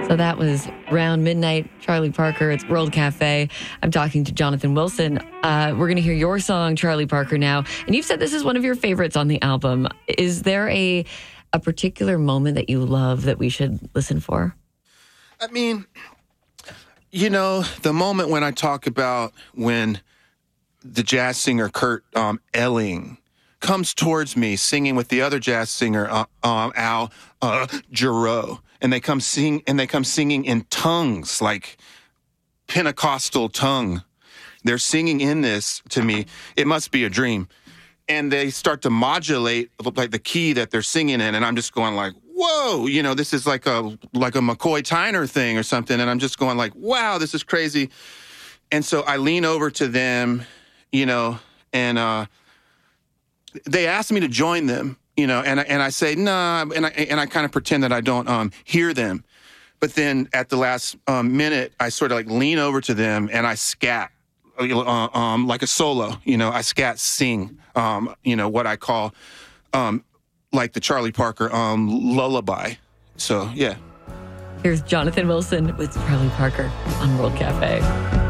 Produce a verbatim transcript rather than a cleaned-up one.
So that was Round Midnight, Charlie Parker. It's World Cafe. I'm talking to Jonathan Wilson. Uh, we're going to hear your song, Charlie Parker, now. And you've said this is one of your favorites on the album. Is there a a particular moment that you love that we should listen for? I mean, you know, the moment when I talk about when the jazz singer Kurt um, Elling comes towards me singing with the other jazz singer, uh, um, Al uh, Jarreau. And they come sing, and they come singing in tongues, like Pentecostal tongue. They're singing in this to me. It must be a dream. And they start to modulate like the key that they're singing in, and I'm just going like, whoa, you know, this is like a like a McCoy Tyner thing or something. And I'm just going like, wow, this is crazy. And so I lean over to them, you know, and uh, they asked me to join them. You know, and I, and I say, nah, and I and I kind of pretend that I don't um, hear them. But then at the last um, minute, I sort of like lean over to them and I scat, uh, um, like a solo. You know, I scat sing, um, you know, what I call um, like the Charlie Parker um, lullaby. So, yeah. Here's Jonathan Wilson with Charlie Parker on World Cafe.